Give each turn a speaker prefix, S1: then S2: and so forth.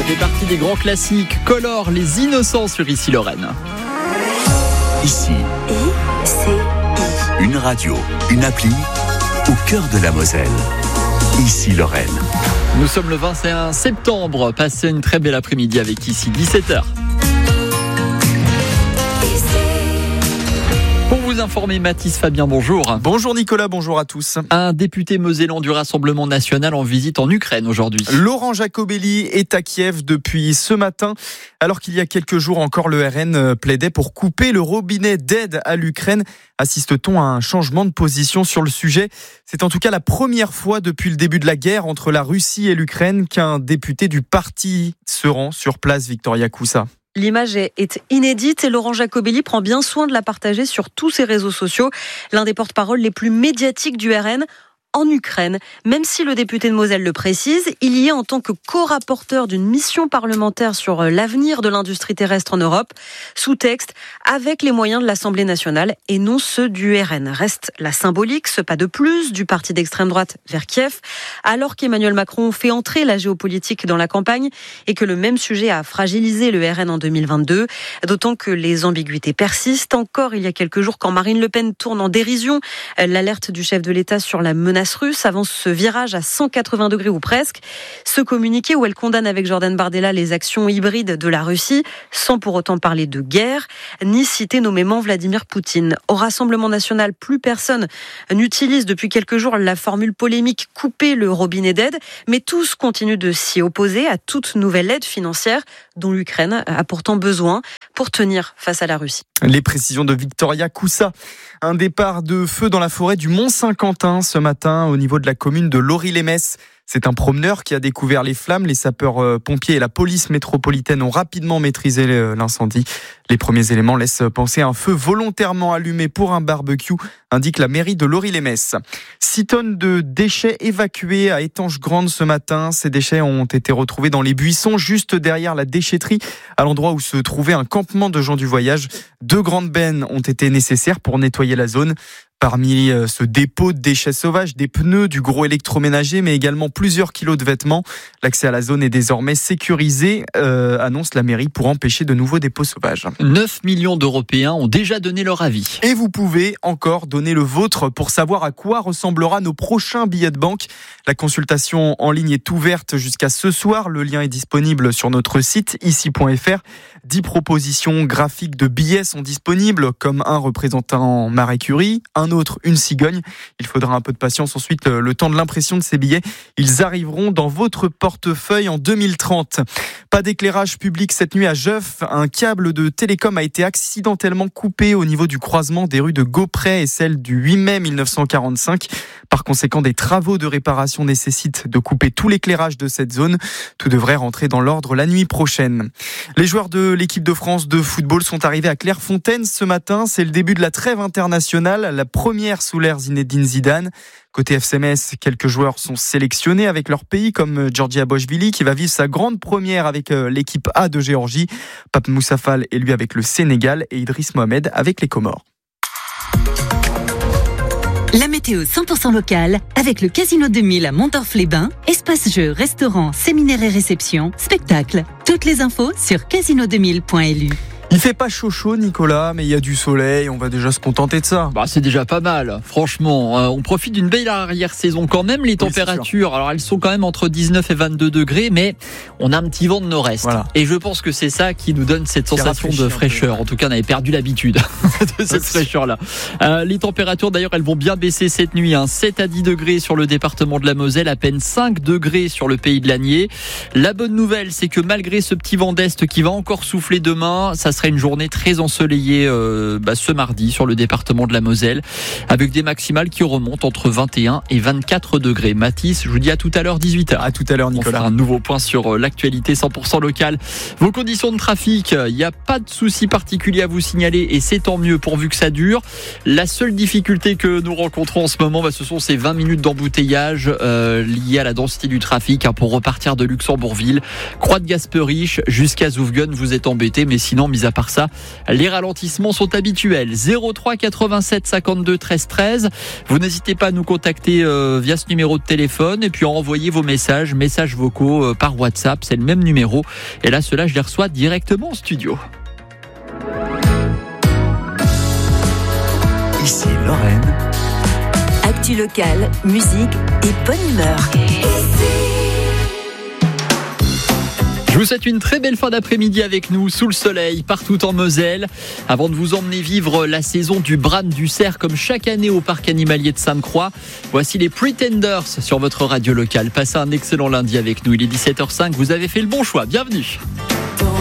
S1: Ça fait partie des grands classiques. Color, les innocents sur Ici Lorraine.
S2: Ici, une radio, une appli au cœur de la Moselle. Ici Lorraine.
S1: Nous sommes le 21 septembre. Passez une très belle après-midi avec Ici 17h. Pour vous informer, Mathis Fabien, bonjour.
S3: Bonjour Nicolas, bonjour à tous.
S1: Un député mosellan du Rassemblement national en visite en Ukraine aujourd'hui.
S3: Laurent Jacobelli est à Kiev depuis ce matin, alors qu'il y a quelques jours encore le RN plaidait pour couper le robinet d'aide à l'Ukraine. Assiste-t-on à un changement de position sur le sujet ? C'est en tout cas la première fois depuis le début de la guerre entre la Russie et l'Ukraine qu'un député du parti se rend sur place, Victoria Koussa.
S4: L'image est inédite et Laurent Jacobelli prend bien soin de la partager sur tous ses réseaux sociaux. L'un des porte-paroles les plus médiatiques du RN en Ukraine. Même si le député de Moselle le précise, il y est en tant que co-rapporteur d'une mission parlementaire sur l'avenir de l'industrie terrestre en Europe. Sous-texte, avec les moyens de l'Assemblée nationale et non ceux du RN. Reste la symbolique, ce pas de plus du parti d'extrême droite vers Kiev, alors qu'Emmanuel Macron fait entrer la géopolitique dans la campagne et que le même sujet a fragilisé le RN en 2022. D'autant que les ambiguïtés persistent encore il y a quelques jours quand Marine Le Pen tourne en dérision l'alerte du chef de l'État sur la menace russe avant ce virage à 180 degrés ou presque. Ce communiqué où elle condamne avec Jordan Bardella les actions hybrides de la Russie, sans pour autant parler de guerre, ni citer nommément Vladimir Poutine. Au Rassemblement national, plus personne n'utilise depuis quelques jours la formule polémique « couper le robinet d'aide », mais tous continuent de s'y opposer à toute nouvelle aide financière dont l'Ukraine a pourtant besoin pour tenir face à la Russie.
S3: Les précisions de Victoria Koussa. Un départ de feu dans la forêt du Mont-Saint-Quentin ce matin au niveau de la commune de Lori-les-Metz. C'est un promeneur qui a découvert les flammes. Les sapeurs-pompiers et la police métropolitaine ont rapidement maîtrisé l'incendie. Les premiers éléments laissent penser à un feu volontairement allumé pour un barbecue, indique la mairie de Lori-les-Metz. 6 tonnes de déchets évacués à Étanches-Grandes ce matin. Ces déchets ont été retrouvés dans les buissons, juste derrière la déchetterie, à l'endroit où se trouvait un campement de gens du voyage. 2 grandes bennes ont été nécessaires pour nettoyer la zone. Parmi ce dépôt de déchets sauvages, des pneus, du gros électroménager, mais également plusieurs kilos de vêtements. L'accès à la zone est désormais sécurisé, annonce la mairie, pour empêcher de nouveaux dépôts sauvages.
S1: 9 millions d'Européens ont déjà donné leur avis.
S3: Et vous pouvez encore donner le vôtre pour savoir à quoi ressemblera nos prochains billets de banque. La consultation en ligne est ouverte jusqu'à ce soir. Le lien est disponible sur notre site ici.fr. 10 propositions graphiques de billets sont disponibles, comme un représentant Marie Curie, un autre une cigogne. Il faudra un peu de patience ensuite, le temps de l'impression de ces billets. Ils arriveront dans votre portefeuille en 2030. Pas d'éclairage public cette nuit à Jeuf. Un câble de télécom a été accidentellement coupé au niveau du croisement des rues de Gaupret et celle du 8 mai 1945. Par conséquent, des travaux de réparation nécessitent de couper tout l'éclairage de cette zone. Tout devrait rentrer dans l'ordre la nuit prochaine. Les joueurs de l'équipe de France de football sont arrivés à Clairefontaine ce matin. C'est le début de la trêve internationale, la première sous l'ère Zinedine Zidane. Côté FCMS, quelques joueurs sont sélectionnés avec leur pays, comme Djordjiabochvili qui va vivre sa grande première avec l'équipe A de Géorgie. Pape Moussa Fall est lui avec le Sénégal et Idriss Mohamed avec les Comores.
S5: La météo 100% locale avec le Casino 2000 à Montorf-les-Bains. Espace jeux, restaurants, séminaires et réceptions, spectacles. Toutes les infos sur casino2000.lu.
S3: Il fait pas chaud Nicolas, mais il y a du soleil, on va déjà se contenter de ça.
S1: C'est déjà pas mal, franchement. On profite d'une belle arrière-saison quand même. Les températures, alors elles sont quand même entre 19 et 22 degrés, mais on a un petit vent de nord-est. Voilà. Et je pense que c'est ça qui nous donne cette sensation de fraîcheur. En tout cas, on avait perdu l'habitude de cette fraîcheur-là. Les températures, d'ailleurs, elles vont bien baisser cette nuit. 7 à 10 degrés sur le département de la Moselle, à peine 5 degrés sur le pays de l'Anier. La bonne nouvelle, c'est que malgré ce petit vent d'est qui va encore souffler demain, ça sera une journée très ensoleillée ce mardi sur le département de la Moselle, avec des maximales qui remontent entre 21 et 24 degrés. Mathis, je vous dis à tout à l'heure, 18h.
S3: À tout à l'heure, Nicolas.
S1: On fera un nouveau point sur l'actualité 100% locale. Vos conditions de trafic, il n'y a pas de souci particulier à vous signaler et c'est tant mieux pourvu que ça dure. La seule difficulté que nous rencontrons en ce moment, ce sont ces 20 minutes d'embouteillage liées à la densité du trafic pour repartir de Luxembourgville. Croix de Gasperich jusqu'à Zoufgen, vous êtes embêtés, mais sinon, mis à à part ça, les ralentissements sont habituels. 03 87 52 13 13. Vous n'hésitez pas à nous contacter via ce numéro de téléphone et puis envoyer vos messages vocaux par WhatsApp. C'est le même numéro. Et là, ceux-là, je les reçois directement en studio.
S2: Ici Lorraine.
S6: Actu locale, musique et bonne humeur.
S1: Je vous souhaite une très belle fin d'après-midi avec nous, sous le soleil, partout en Moselle. Avant de vous emmener vivre la saison du Bran du Cerf, comme chaque année au parc animalier de Sainte-Croix, voici les Pretenders sur votre radio locale. Passez un excellent lundi avec nous. Il est 17h05, vous avez fait le bon choix. Bienvenue.